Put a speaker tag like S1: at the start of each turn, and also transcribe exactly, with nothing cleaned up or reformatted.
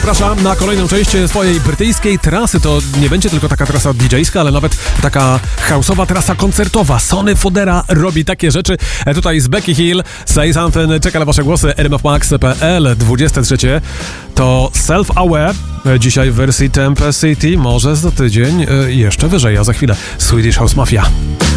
S1: Zapraszam na kolejną część swojej brytyjskiej trasy. To nie będzie tylko taka trasa didżejska, ale nawet taka house'owa trasa koncertowa. Sonny Fodera robi takie rzeczy. E, tutaj z Becky Hill, Say Something, czeka na wasze głosy, r m f max kropka p l. dwudzieste trzecie to Self-Aware. E, dzisiaj w wersji Tempe City, może za tydzień e, jeszcze wyżej, a za chwilę Swedish House Mafia.